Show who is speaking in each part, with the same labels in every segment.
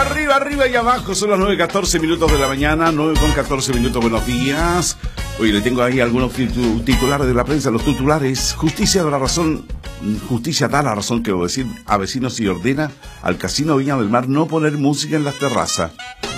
Speaker 1: Arriba, arriba y abajo. Son las 9:14 minutos de la mañana. 9:14 minutos. Buenos días. Oye, le tengo ahí algunos titulares de la prensa. Los titulares. Justicia da la razón, quiero decir, a vecinos y ordena al Casino Viña del Mar no poner música en las terrazas.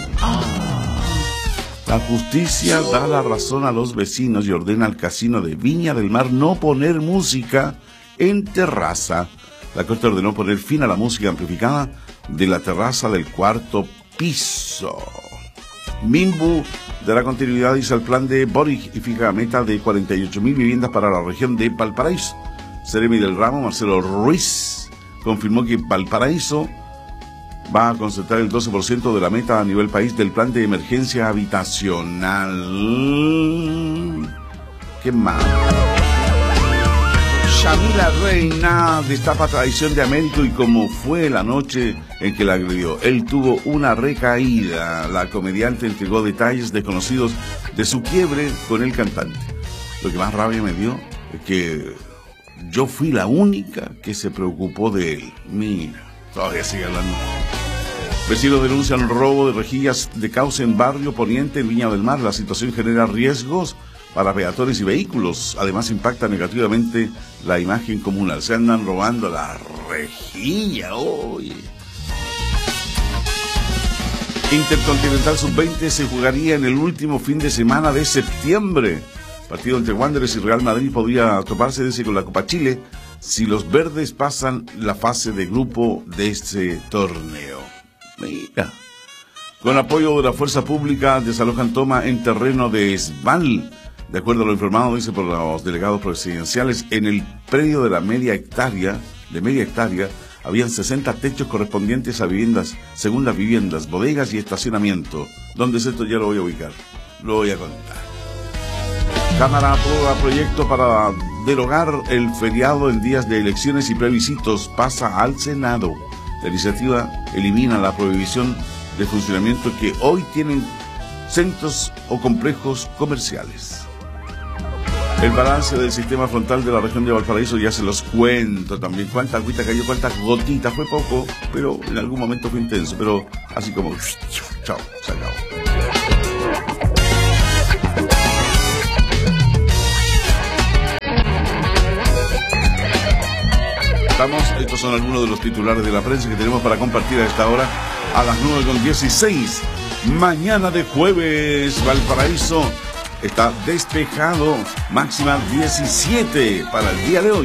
Speaker 1: La justicia da la razón a los vecinos y ordena al Casino de Viña del Mar no poner música en terraza. La Corte ordenó poner fin a la música amplificada de la terraza del cuarto piso. Minbu dará continuidad, dice, al plan de Boric y fija meta de 48.000 viviendas para la región de Valparaíso. Seremi del Ramo, Marcelo Ruiz, confirmó que Valparaíso va a concentrar el 12% de la meta a nivel país del plan de emergencia habitacional. ¿Qué más? Shamila Reina destapa traición de Américo y cómo fue la noche en que la agredió. Él tuvo una recaída. La comediante entregó detalles desconocidos de su quiebre con el cantante. Lo que más rabia me dio es que yo fui la única que se preocupó de él. Mira, todavía sigue hablando. Vecinos denuncian robo de rejillas de cauce en Barrio Poniente, en Viña del Mar. La situación genera riesgos para peatones y vehículos. Además impacta negativamente la imagen comunal. Se andan robando la rejilla hoy. Intercontinental Sub-20 se jugaría en el último fin de semana de septiembre. Partido entre Wanderers y Real Madrid podría toparse, dice, con la Copa Chile si los verdes pasan la fase de grupo de este torneo. Mira. Con apoyo de la fuerza pública desalojan toma en terreno de Esval. De acuerdo a lo informado, dice, por los delegados presidenciales, en el predio de media hectárea, habían 60 techos correspondientes a viviendas, segundas viviendas, bodegas y estacionamiento. ¿Dónde es esto? Ya lo voy a ubicar, lo voy a contar. Cámara aprueba proyecto para derogar el feriado en días de elecciones y plebiscitos. Pasa al Senado. La iniciativa elimina la prohibición de funcionamiento que hoy tienen centros o complejos comerciales. El balance del sistema frontal de la región de Valparaíso ya se los cuento también. Cuánta agüita cayó, cuántas gotitas, fue poco, pero en algún momento fue intenso, pero así como chao, se acabó. Estos son algunos de los titulares de la prensa que tenemos para compartir a esta hora, a las 9:16. Mañana de jueves, Valparaíso está despejado, máxima 17 para el día de hoy.